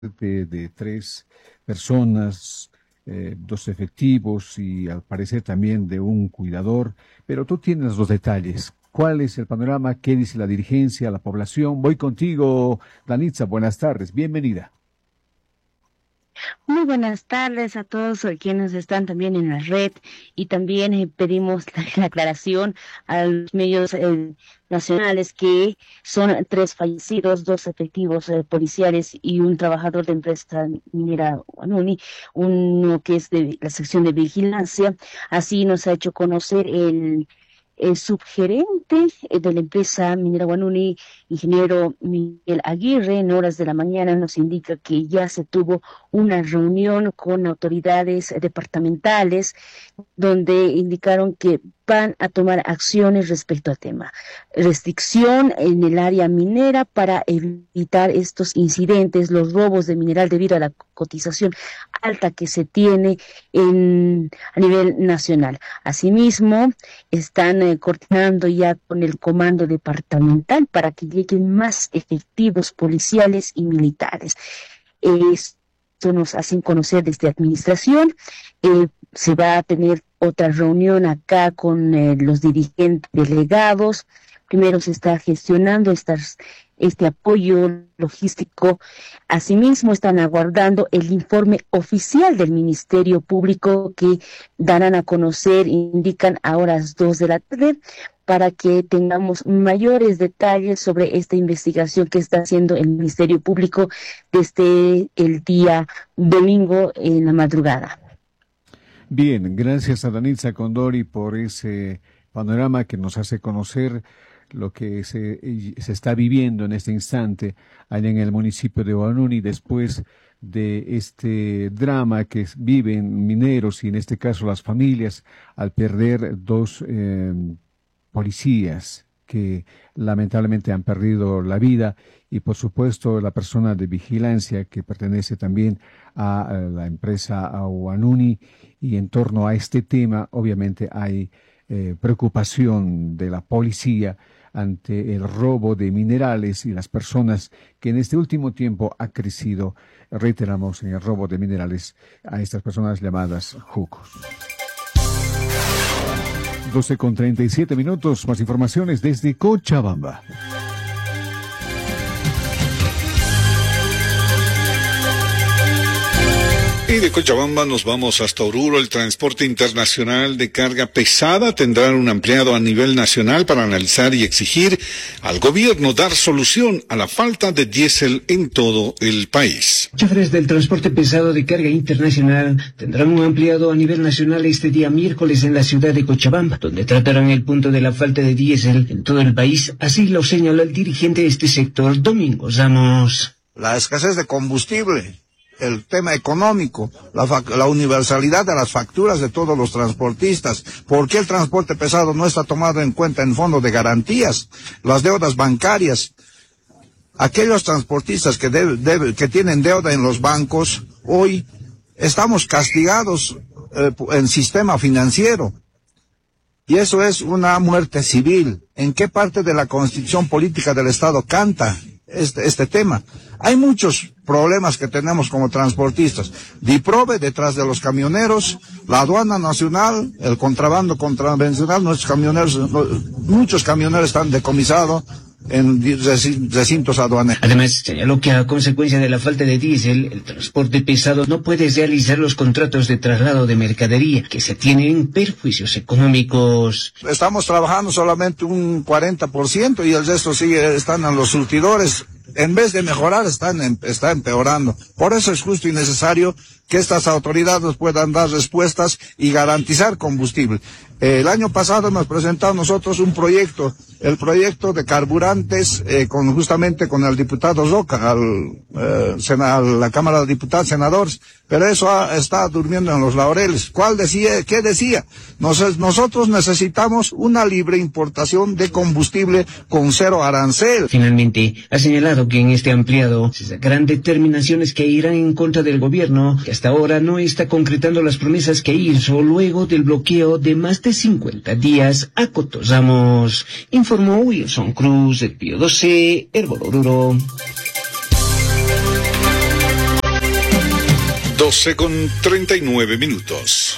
de tres personas, dos efectivos y al parecer también de un cuidador, pero tú tienes los detalles. ¿Cuál es el panorama? ¿Qué dice la dirigencia, la población? Voy contigo, Danitza. Buenas tardes, bienvenida. Muy buenas tardes a todos quienes están también en la red y también pedimos la aclaración a los medios nacionales que son tres fallecidos, dos efectivos policiales y un trabajador de empresa minera Guanuni, uno que es de la sección de vigilancia. Así nos ha hecho conocer el subgerente de la empresa minera Guanuni, ingeniero Miguel Aguirre. En horas de la mañana nos indica que ya se tuvo una reunión con autoridades departamentales donde indicaron que van a tomar acciones respecto al tema. Restricción en el área minera para evitar estos incidentes, los robos de mineral debido a la cotización alta que se tiene a nivel nacional. Asimismo, están coordinando ya con el comando departamental para que lleguen más efectivos policiales y militares. Esto nos hacen conocer desde administración. Se va a tener otra reunión acá con los dirigentes delegados. Primero se está gestionando este apoyo logístico. Asimismo, están aguardando el informe oficial del Ministerio Público que darán a conocer, indican a horas 2 de la tarde, para que tengamos mayores detalles sobre esta investigación que está haciendo el Ministerio Público desde el día domingo en la madrugada. Bien, gracias a Danitza Condori por ese panorama que nos hace conocer lo que se está viviendo en este instante allá en el municipio de Huanuni después de este drama que viven mineros y en este caso las familias al perder dos policías que lamentablemente han perdido la vida y por supuesto la persona de vigilancia que pertenece también a la empresa Huanuni. Y en torno a este tema obviamente hay preocupación de la policía ante el robo de minerales y las personas que en este último tiempo ha crecido, reiteramos, en el robo de minerales a estas personas llamadas jucos. 12:37, más informaciones desde Cochabamba. Y de Cochabamba nos vamos hasta Oruro. El transporte internacional de carga pesada tendrá un ampliado a nivel nacional para analizar y exigir al gobierno dar solución a la falta de diésel en todo el país. Choferes del transporte pesado de carga internacional tendrán un ampliado a nivel nacional este día miércoles en la ciudad de Cochabamba, donde tratarán el punto de la falta de diésel en todo el país. Así lo señaló el dirigente de este sector, Domingo Ramos. La escasez de combustible, el tema económico, la universalidad de las facturas de todos los transportistas. ¿Por qué el transporte pesado no está tomado en cuenta en fondo de garantías? Las deudas bancarias. Aquellos transportistas que tienen deuda en los bancos, hoy estamos castigados en sistema financiero. Y eso es una muerte civil. ¿En qué parte de la Constitución Política del Estado canta este tema? Hay muchos problemas que tenemos como transportistas. DIPROVE detrás de los camioneros, la aduana nacional, el contrabando contravencional, muchos camioneros están decomisados en recintos aduaneros. Además, señaló que a consecuencia de la falta de diésel, el transporte pesado no puede realizar los contratos de traslado de mercadería, que se tienen perjuicios económicos. Estamos trabajando solamente un 40% y el resto están en los surtidores. En vez de mejorar, está empeorando. Por eso es justo y necesario que estas autoridades puedan dar respuestas y garantizar combustible. El año pasado hemos presentado nosotros un proyecto, el proyecto de carburantes, justamente con el diputado Roca, a la Cámara de Diputados, senadores, pero eso está durmiendo en los laureles. ¿Qué decía? Nosotros necesitamos una libre importación de combustible con cero arancel. Finalmente, ha señalado que en este ampliado se sacarán determinaciones que irán en contra del gobierno, que hasta ahora no está concretando las promesas que hizo luego del bloqueo de más de 50 días a Coto Ramos. Informó Wilson Cruz, del Pío 12, Herboloruro. 12:39.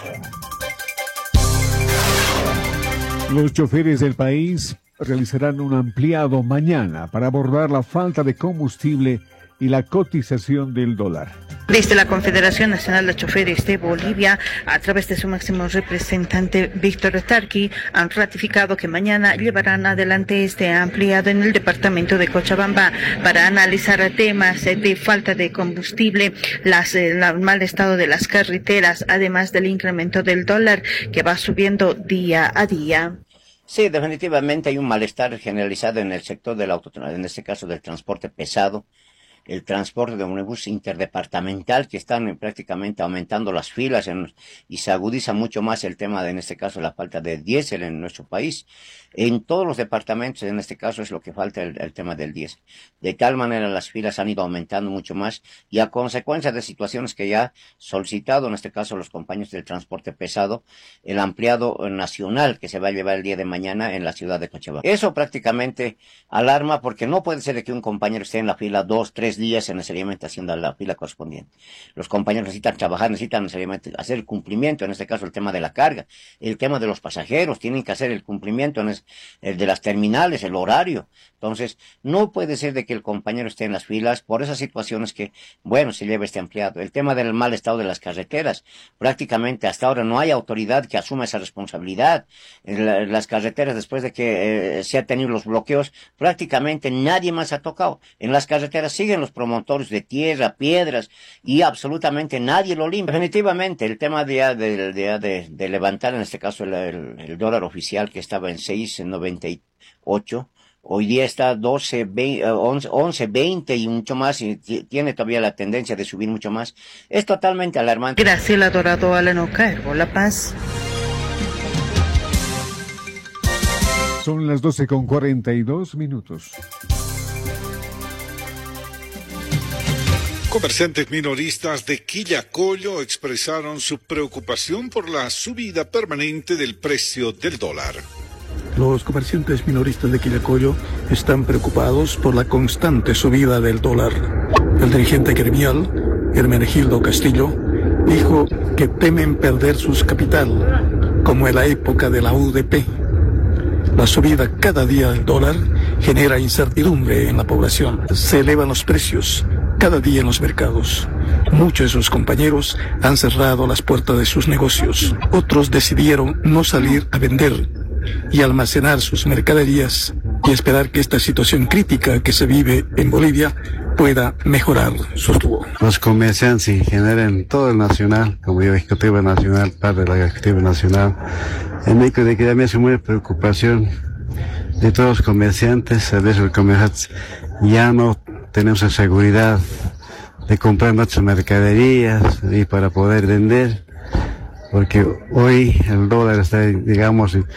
Los choferes del país realizarán un ampliado mañana para abordar la falta de combustible y la cotización del dólar. Desde la Confederación Nacional de Choferes de Bolivia, a través de su máximo representante Víctor Tarqui, han ratificado que mañana llevarán adelante este ampliado en el departamento de Cochabamba para analizar temas de falta de combustible, el mal estado de las carreteras, además del incremento del dólar que va subiendo día a día. Sí, definitivamente hay un malestar generalizado en el sector del en este caso del transporte pesado, el transporte de ómnibus interdepartamental, que están prácticamente aumentando las filas y se agudiza mucho más el tema de, en este caso, la falta de diésel en nuestro país. En todos los departamentos, en este caso, es lo que falta el tema del diésel. De tal manera las filas han ido aumentando mucho más y a consecuencia de situaciones que ya solicitado, en este caso, los compañeros del transporte pesado, el ampliado nacional que se va a llevar el día de mañana en la ciudad de Cochabamba. Eso prácticamente alarma porque no puede ser de que un compañero esté en la fila 2, 3 días necesariamente haciendo la fila correspondiente. Los compañeros necesitan trabajar, necesitan necesariamente hacer el cumplimiento, en este caso el tema de la carga, el tema de los pasajeros, tienen que hacer el cumplimiento el de las terminales, el horario. Entonces, no puede ser de que el compañero esté en las filas por esas situaciones que, bueno, se lleva este ampliado. El tema del mal estado de las carreteras, prácticamente hasta ahora no hay autoridad que asuma esa responsabilidad. Las carreteras, después de que se han tenido los bloqueos, prácticamente nadie más ha tocado. En las carreteras siguen los promotores de tierra, piedras, y absolutamente nadie lo limpia. Definitivamente, el tema de levantar, en este caso, el dólar oficial que estaba en 6.98, hoy día está 11.20 y mucho más, y tiene todavía la tendencia de subir mucho más. Es totalmente alarmante. Graciela Dorado, Alano Cairo, La Paz. Son las 12:42. Comerciantes minoristas de Quillacollo expresaron su preocupación por la subida permanente del precio del dólar. Los comerciantes minoristas de Quillacollo están preocupados por la constante subida del dólar. El dirigente gremial, Hermenegildo Castillo, dijo que temen perder su capital, como en la época de la UDP. La subida cada día del dólar genera incertidumbre en la población. Se elevan los precios cada día en los mercados. Muchos de sus compañeros han cerrado las puertas de sus negocios. Otros decidieron no salir a vender y almacenar sus mercaderías y esperar que esta situación crítica que se vive en Bolivia pueda mejorar, sostuvo. Los comerciantes en general en todo el nacional, como yo ejecutivo nacional, parte de la ejecutiva nacional, en México de que también es muy preocupación de todos los comerciantes. A veces los comerciantes ya no tenemos la seguridad de comprar nuestras mercaderías y para poder vender, porque hoy el dólar está, digamos, en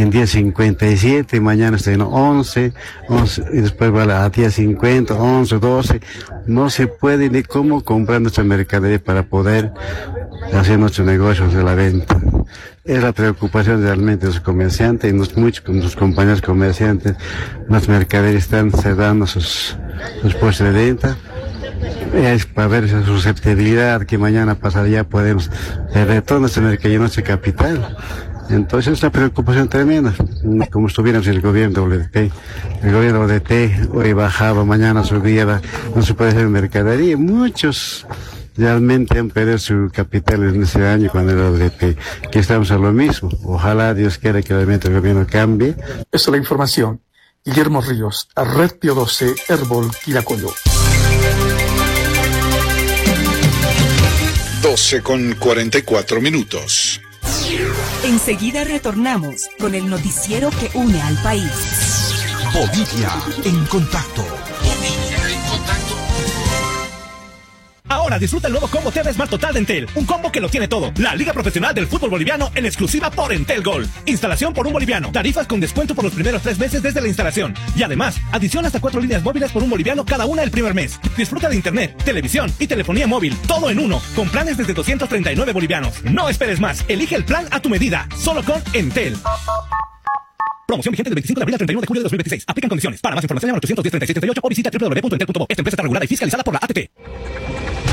10.57, y mañana está en 11, y después va a 10.50, 11, 12. No se puede ni cómo comprar nuestra mercadería para poder hacer nuestros negocios de la venta. Es la preocupación realmente de los comerciantes y muchos de nuestros compañeros comerciantes. Las mercaderías están cerrando sus puestos de venta. Es para ver esa susceptibilidad que mañana pasaría, podemos perder toda nuestra mercadería, nuestra capital. Entonces es una preocupación tremenda, como estuviéramos en el gobierno de ODT. El gobierno de ODT hoy bajaba, mañana subía, no se puede hacer mercadería. Muchos realmente han perdido su capital en ese año cuando era ODT, que estamos a lo mismo. Ojalá Dios quiera que realmente el gobierno cambie. Esa es la información. Guillermo Ríos, a Red Pio 12, Herbol, Quillacollo. 12:44. Enseguida retornamos con el noticiero que une al país. Bolivia en contacto. Ahora disfruta el nuevo combo TV Smart Total de Entel. Un combo que lo tiene todo. La Liga Profesional del Fútbol Boliviano en exclusiva por Entel Gold. Instalación por un boliviano. Tarifas con descuento por los primeros 3 meses desde la instalación. Y además, adición hasta 4 líneas móviles por un boliviano cada una el primer mes. Disfruta de internet, televisión y telefonía móvil. Todo en uno. Con planes desde 239 bolivianos. No esperes más. Elige el plan a tu medida. Solo con Entel. Promoción vigente del 25 de abril al 31 de julio de 2026. Aplican condiciones. Para más información llama al 810 3678 o visita www.entel.bo. Esta empresa está regulada y fiscalizada por la ATT.